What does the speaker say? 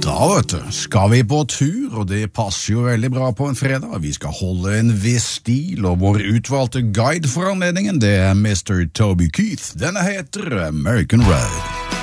Da vet du, skal vi på tur, og det passer jo veldig bra på en fredag. Vi skal holde en viss stil, og vår utvalgte guide for anledningen, det er Mr. Toby Keith. Denne heter American Road.